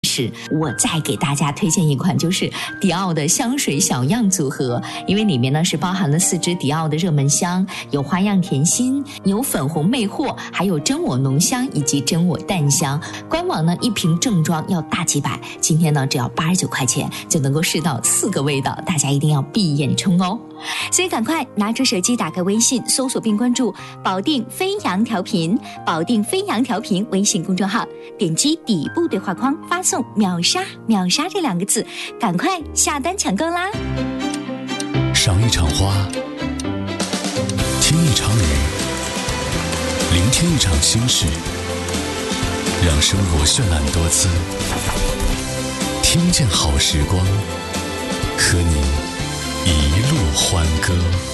是我再给大家推荐一款，就是迪奥的香水小样组合，因为里面呢是包含了4支迪奥的热门香，有花样甜心，有粉红魅惑，还有真我浓香以及真我淡香。官网呢一瓶正装要大几百，今天呢只要89块钱就能够试到4个味道，大家一定要闭眼冲哦。 所以赶快拿出手机，打开微信，搜索并关注保定飞扬调频，保定飞扬调频微信公众号，点击底部对话框发送秒杀秒杀这2个字，赶快下单抢购啦。 赏一场花，听一场雨，聆听一场心事，让生活绚烂多姿，听见好时光，和你一路欢歌。